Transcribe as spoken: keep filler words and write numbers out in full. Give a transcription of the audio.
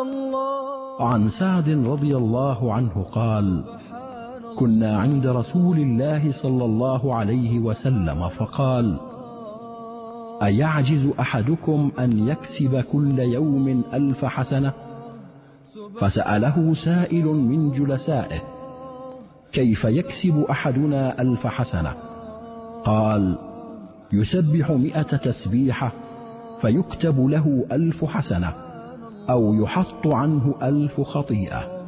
عن سعد رضي الله عنه قال: كنا عند رسول الله صلى الله عليه وسلم فقال: أيعجز أحدكم أن يكسب كل يوم ألف حسنة؟ فسأله سائل من جلسائه: كيف يكسب أحدنا ألف حسنة؟ قال: يسبح مئة تسبيحة فيكتب له ألف حسنة، أو يحط عنه ألف خطيئة.